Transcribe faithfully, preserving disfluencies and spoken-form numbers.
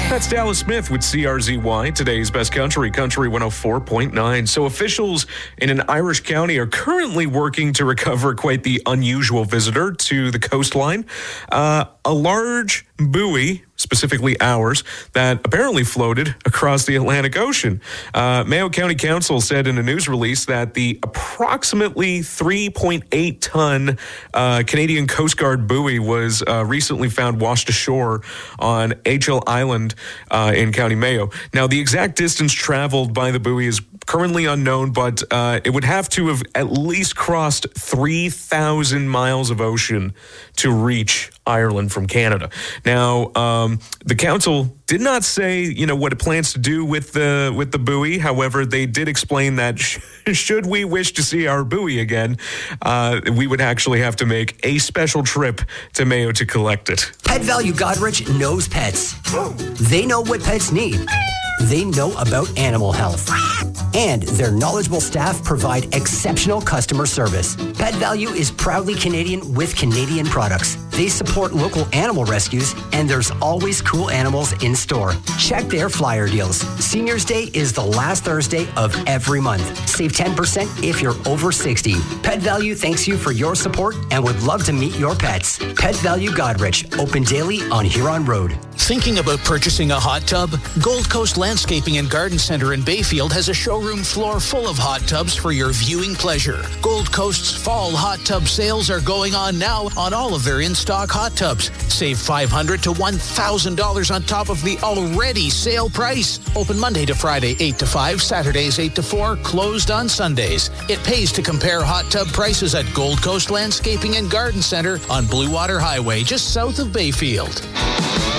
That's Dallas Smith with C R Z Y, today's best country, Country one oh four point nine. So officials in an Irish county are currently working to recover quite the unusual visitor to the coastline. Uh, a large buoy, specifically ours, that apparently floated across the Atlantic Ocean. Uh, Mayo County Council said in a news release that the approximately three point eight ton uh, Canadian Coast Guard buoy was uh, recently found washed ashore on Achill Island uh, in County Mayo. Now, the exact distance traveled by the buoy is currently unknown, but uh, it would have to have at least crossed three thousand miles of ocean to reach Ireland from Canada. Now, um, the council did not say, you know, what it plans to do with the with the buoy. However, they did explain that sh- should we wish to see our buoy again, uh, we would actually have to make a special trip to Mayo to collect it. Pet Value Godrich knows pets. They know what pets need. They know about animal health. And their knowledgeable staff provide exceptional customer service. Pet Value is proudly Canadian with Canadian products. They support local animal rescues, and there's always cool animals in store. Check their flyer deals. Seniors Day is the last Thursday of every month. Save ten percent if you're over sixty. Pet Value thanks you for your support and would love to meet your pets. Pet Value Godrich, open daily on Huron Road. Thinking about purchasing a hot tub? Gold Coast Landscaping and Garden Center in Bayfield has a showroom floor full of hot tubs for your viewing pleasure. Gold Coast's fall hot tub sales are going on now on all of their in-stock hot tubs. Save five hundred dollars to one thousand dollars on top of the already sale price. Open Monday to Friday, eight to five, Saturdays, eight to four, closed on Sundays. It pays to compare hot tub prices at Gold Coast Landscaping and Garden Center on Blue Water Highway, just south of Bayfield.